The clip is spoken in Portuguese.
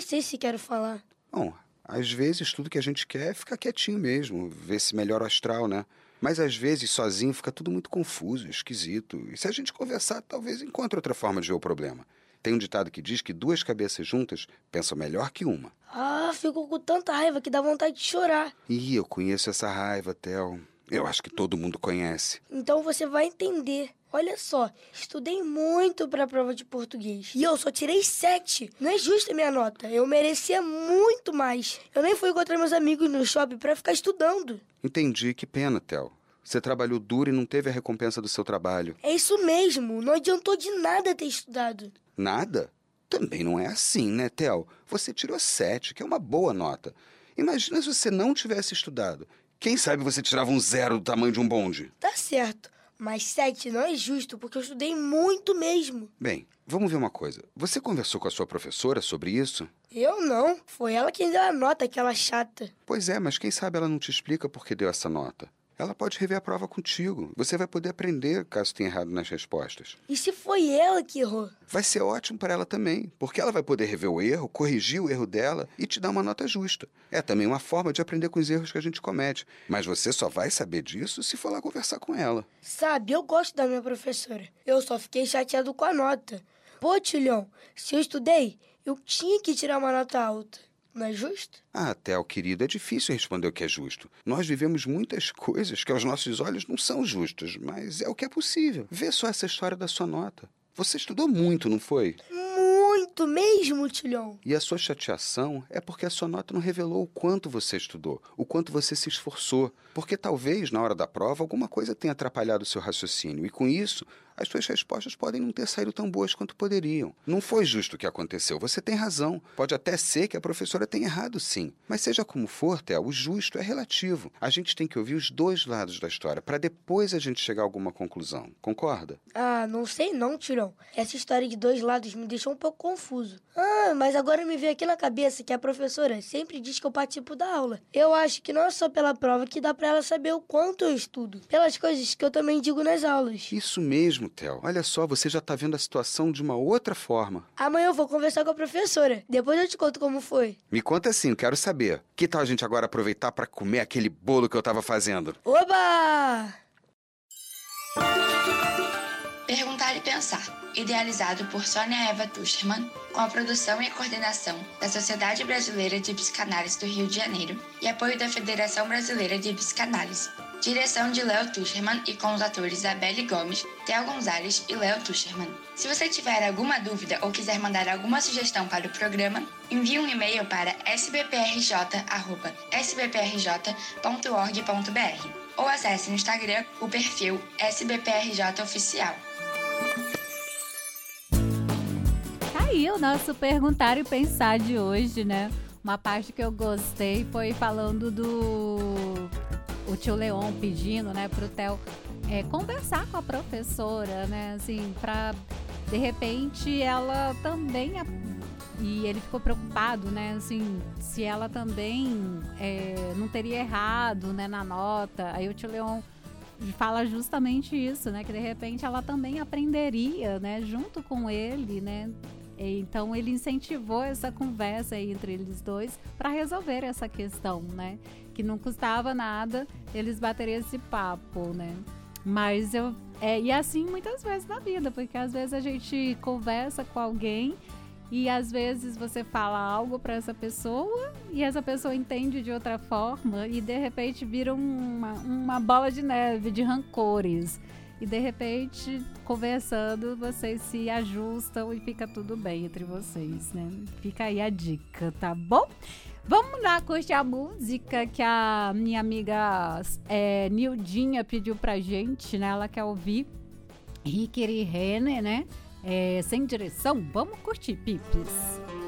sei se quero falar. Bom, às vezes tudo que a gente quer é ficar quietinho mesmo, ver se melhora o astral, né? Mas às vezes sozinho fica tudo muito confuso, esquisito. E se a gente conversar, talvez encontre outra forma de ver o problema. Tem um ditado que diz que 2 cabeças juntas pensam melhor que uma. Ah, fico com tanta raiva que dá vontade de chorar. Ih, eu conheço essa raiva, Theo. Eu acho que todo mundo conhece. Então você vai entender. Olha só, estudei muito para a prova de português. E eu só tirei 7. Não é justa a minha nota. Eu merecia muito mais. Eu nem fui encontrar meus amigos no shopping para ficar estudando. Entendi, que pena, Theo. Você trabalhou duro e não teve a recompensa do seu trabalho. É isso mesmo. Não adiantou de nada ter estudado. Nada? Também não é assim, né, Theo? Você tirou 7, que é uma boa nota. Imagina se você não tivesse estudado. Quem sabe você tirava um 0 do tamanho de um bonde. Tá certo. Mas 7 não é justo, porque eu estudei muito mesmo. Bem, vamos ver uma coisa. Você conversou com a sua professora sobre isso? Eu não. Foi ela quem deu a nota, aquela chata. Pois é, mas quem sabe ela não te explica por que deu essa nota. Ela pode rever a prova contigo. Você vai poder aprender caso tenha errado nas respostas. E se foi ela que errou? Vai ser ótimo para ela também, porque ela vai poder rever o erro, corrigir o erro dela e te dar uma nota justa. É também uma forma de aprender com os erros que a gente comete. Mas você só vai saber disso se for lá conversar com ela. Sabe, eu gosto da minha professora. Eu só fiquei chateado com a nota. Pô, Tilhão, se eu estudei, eu tinha que tirar uma nota alta. Não é justo? Ah, Theo, querido, é difícil responder o que é justo. Nós vivemos muitas coisas que aos nossos olhos não são justas, mas é o que é possível. Vê só essa história da sua nota. Você estudou muito, não foi? Muito mesmo, Tilhão. E a sua chateação é porque a sua nota não revelou o quanto você estudou, o quanto você se esforçou. Porque talvez, na hora da prova, alguma coisa tenha atrapalhado o seu raciocínio. E com isso, as suas respostas podem não ter saído tão boas quanto poderiam. Não foi justo o que aconteceu, você tem razão. Pode até ser que a professora tenha errado, sim. Mas seja como for, Theo, o justo é relativo. A gente tem que ouvir os 2 lados da história, para depois a gente chegar a alguma conclusão. Concorda? Ah, não sei não, Tilhão. Essa história de 2 lados me deixou um pouco confuso. Ah, mas agora me veio aqui na cabeça que a professora sempre diz que eu participo da aula. Eu acho que não é só pela prova que dá pra ela saber o quanto eu estudo. Pelas coisas que eu também digo nas aulas. Isso mesmo, Theo. Olha só, você já tá vendo a situação de uma outra forma. Amanhã eu vou conversar com a professora. Depois eu te conto como foi. Me conta sim, quero saber. Que tal a gente agora aproveitar para comer aquele bolo que eu tava fazendo? Oba! Perguntar e Pensar, idealizado por Sônia Eva Tucherman, com a produção e a coordenação da Sociedade Brasileira de Psicanálise do Rio de Janeiro e apoio da Federação Brasileira de Psicanálise. Direção de Léo Tucherman e com os atores Isabelle Gomes, Theo Gonzalez e Léo Tucherman. Se você tiver alguma dúvida ou quiser mandar alguma sugestão para o programa, envie um e-mail para sbprj@sbprj.org.br ou acesse no Instagram o perfil SBPRJ Oficial. Tá aí o nosso Perguntar e Pensar de hoje, né? Uma parte que eu gostei foi falando o tio Leon pedindo, né, pro Theo conversar com a professora, né, assim, pra, de repente, ela também... E ele ficou preocupado, né, assim, se ela também não teria errado, né, na nota. Aí o tio Leon fala justamente isso, né, que de repente ela também aprenderia, né, junto com ele, né. Então ele incentivou essa conversa aí entre eles dois para resolver essa questão, né? Que não custava nada eles baterem esse papo, né? Mas e assim muitas vezes na vida, porque às vezes a gente conversa com alguém e às vezes você fala algo para essa pessoa e essa pessoa entende de outra forma e de repente vira uma bola de neve de rancores. E de repente, conversando, vocês se ajustam e fica tudo bem entre vocês, né? Fica aí a dica, tá bom? Vamos lá curtir a música que a minha amiga Nildinha pediu pra gente, né? Ela quer ouvir Rick e Renner, né? Sem Direção. Vamos curtir, Pipes.